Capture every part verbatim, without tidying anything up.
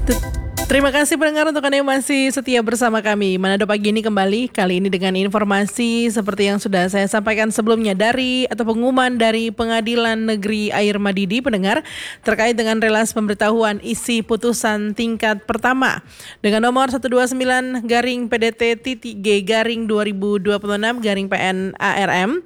Terima kasih pendengar untuk Anda yang masih setia bersama kami. Manado Pagi ini kembali, kali ini dengan informasi seperti yang sudah saya sampaikan sebelumnya dari atau pengumuman dari Pengadilan Negeri Air Madidi pendengar terkait dengan relas pemberitahuan isi putusan tingkat pertama dengan nomor seratus dua puluh sembilan garing P D T titik G garing dua ribu dua puluh enam garing P N A R M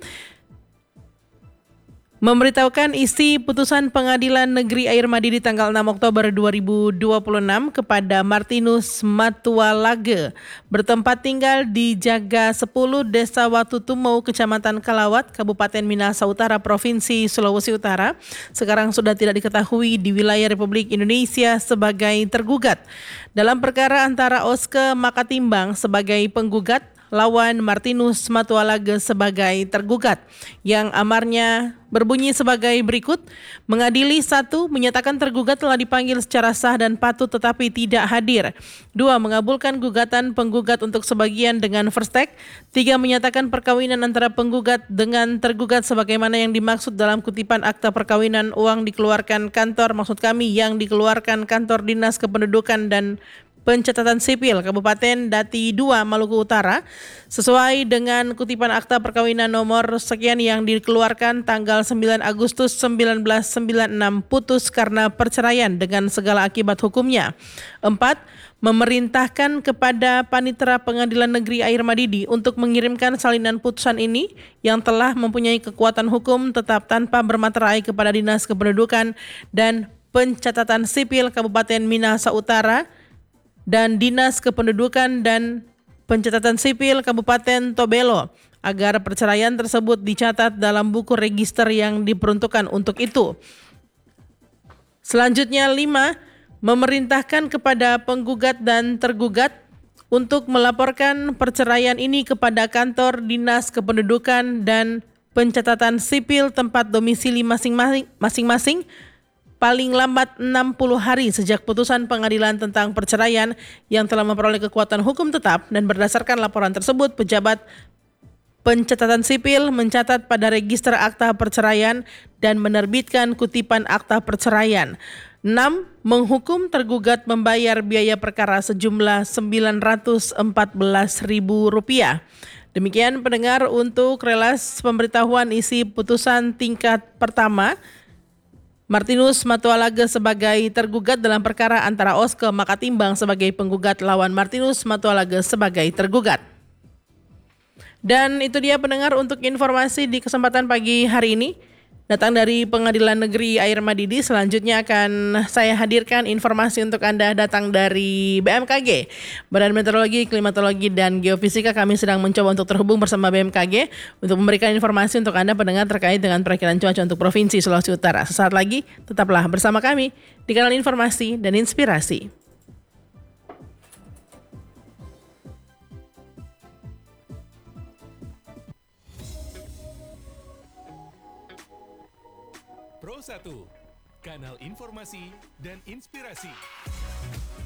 memberitahukan isi putusan Pengadilan Negeri Air Madidi tanggal enam Oktober dua ribu dua puluh enam kepada Martinus Matualage bertempat tinggal di Jaga sepuluh Desa Watutumau, Kecamatan Kalawat, Kabupaten Minahasa Utara, Provinsi Sulawesi Utara, sekarang sudah tidak diketahui di wilayah Republik Indonesia sebagai tergugat dalam perkara antara Oske Makatimbang sebagai penggugat lawan Martinus Matualage sebagai tergugat yang amarnya berbunyi sebagai berikut. Mengadili satu, menyatakan tergugat telah dipanggil secara sah dan patut tetapi tidak hadir. Dua, mengabulkan gugatan penggugat untuk sebagian dengan first take. Tiga, menyatakan perkawinan antara penggugat dengan tergugat sebagaimana yang dimaksud dalam kutipan akta perkawinan uang dikeluarkan kantor, maksud kami yang dikeluarkan kantor Dinas Kependudukan dan Pencatatan Sipil Kabupaten Dati dua, Maluku Utara, sesuai dengan kutipan akta perkawinan nomor sekian yang dikeluarkan tanggal sembilan Agustus seribu sembilan ratus sembilan puluh enam, putus karena perceraian dengan segala akibat hukumnya. Empat, memerintahkan kepada Panitera Pengadilan Negeri Air Madidi untuk mengirimkan salinan putusan ini yang telah mempunyai kekuatan hukum tetap tanpa bermaterai kepada Dinas Kependudukan dan Pencatatan Sipil Kabupaten Minahasa Utara dan Dinas Kependudukan dan Pencatatan Sipil Kabupaten Tobelo agar perceraian tersebut dicatat dalam buku register yang diperuntukkan untuk itu. Selanjutnya lima, memerintahkan kepada penggugat dan tergugat untuk melaporkan perceraian ini kepada kantor Dinas Kependudukan dan Pencatatan Sipil tempat domisili masing-masing masing-masing paling lambat enam puluh hari sejak putusan pengadilan tentang perceraian yang telah memperoleh kekuatan hukum tetap, dan berdasarkan laporan tersebut pejabat Pencatatan Sipil mencatat pada register akta perceraian dan menerbitkan kutipan akta perceraian. Enam, menghukum tergugat membayar biaya perkara sejumlah sembilan ratus empat belas ribu rupiah. Demikian pendengar untuk relas pemberitahuan isi putusan tingkat pertama Martinus Matualage sebagai tergugat dalam perkara antara Oske Makatimbang sebagai penggugat lawan Martinus Matualage sebagai tergugat. Dan itu dia pendengar untuk informasi di kesempatan pagi hari ini. Datang dari Pengadilan Negeri Air Madidi, selanjutnya akan saya hadirkan informasi untuk Anda datang dari B M K G, Badan Meteorologi, Klimatologi, dan Geofisika. Kami sedang mencoba untuk terhubung bersama B M K G untuk memberikan informasi untuk Anda pendengar terkait dengan perakilan cuaca untuk Provinsi Sulawesi Utara. Sesaat lagi, tetaplah bersama kami di kanal Informasi dan Inspirasi. Pro satu, kanal informasi dan inspirasi.